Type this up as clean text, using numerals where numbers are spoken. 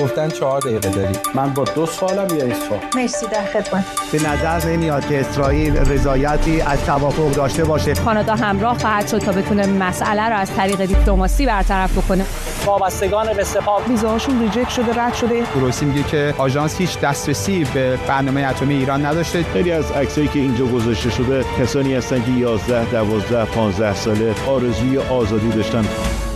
گفتن 4 دقیقه داری. من با 2 سوالم یا 1 سوال؟ مرسی، در خدمت. به نظر نمیاد که اسرائیل رضایتی از توافق داشته باشه. کانادا همراه خواهد شد تا بتونه مسئله رو از طریق دیپلماسی برطرف بکنه. وابستگان به سپاه ویزاشون ریجکت شده، رد شده. درستی میگه که آژانس هیچ دسترسی به برنامه اتمی ایران نداشته. خیلی از عکسایی که اینجا گذاشته شده کسانی هستن که 11 12 15 ساله آرزوی آزادی داشتن.